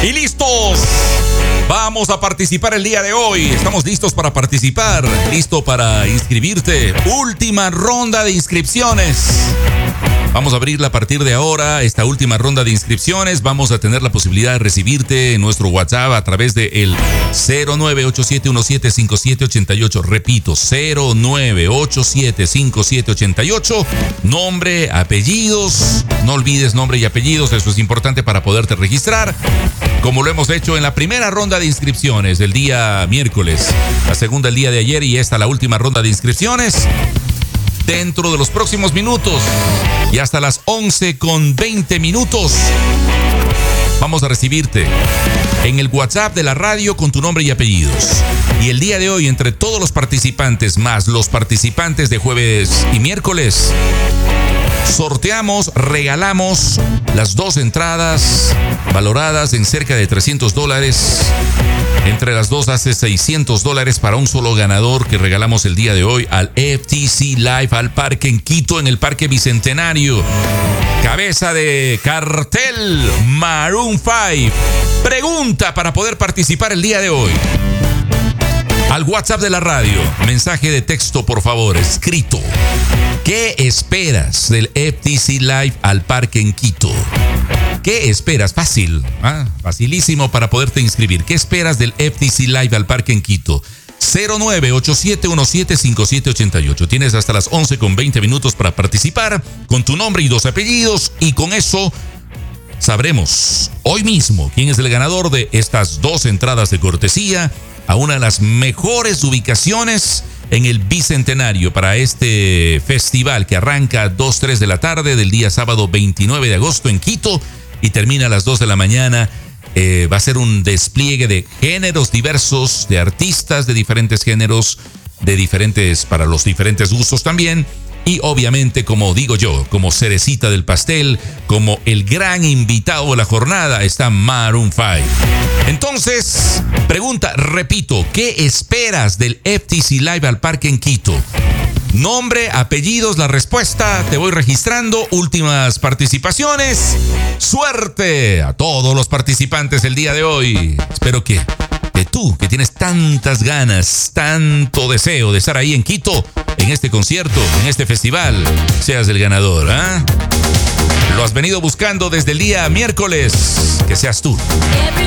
Y listos. Vamos a participar el día de hoy. Estamos listos para participar. Listo para inscribirte. Última ronda de inscripciones. Vamos a abrirla a partir de ahora, esta última ronda de inscripciones. Vamos a tener la posibilidad de recibirte en nuestro WhatsApp a través del 0987175788. Repito, 09875788. Nombre, apellidos. No olvides nombre y apellidos, eso es importante para poderte registrar. Como lo hemos hecho en la primera ronda de inscripciones del día miércoles, la segunda el día de ayer y esta la última ronda de inscripciones. Dentro de los próximos minutos y hasta las 11:20 vamos a recibirte en el WhatsApp de la radio con tu nombre y apellidos. Y el día de hoy, entre todos los participantes más los participantes de jueves y miércoles, regalamos las 2 entradas valoradas en cerca de $300. Entre las dos hace $600 para un solo ganador que regalamos el día de hoy al FTC Live, al parque en Quito, en el Parque Bicentenario. Cabeza de cartel Maroon 5. Pregunta para poder participar el día de hoy. Al WhatsApp de la radio, mensaje de texto, por favor, escrito. ¿Qué esperas del FTC Live al parque en Quito? ¿Qué esperas? Fácil, facilísimo para poderte inscribir. ¿Qué esperas del FTC Live al parque en Quito? 0987175788. Tienes hasta las 11:20 para participar con tu nombre y 2 apellidos y con eso sabremos hoy mismo quién es el ganador de estas 2 entradas de cortesía a una de las mejores ubicaciones en el Bicentenario para este festival que arranca a 2-3 de la tarde del día sábado 29 de agosto en Quito y termina a las 2 de la mañana. Va a ser un despliegue de géneros diversos, de artistas de diferentes géneros, para los diferentes gustos también. Y obviamente, como digo yo, como cerecita del pastel, como el gran invitado de la jornada, está Maroon 5. Entonces, pregunta, repito, ¿qué esperas del FTC Live al parque en Quito? Nombre, apellidos, la respuesta, te voy registrando. Últimas participaciones. Suerte a todos los participantes el día de hoy. Espero que tú, que tienes tantas ganas, tanto deseo de estar ahí en Quito, en este concierto, en este festival, seas el ganador, ¿ah? Lo has venido buscando desde el día miércoles. Que seas tú.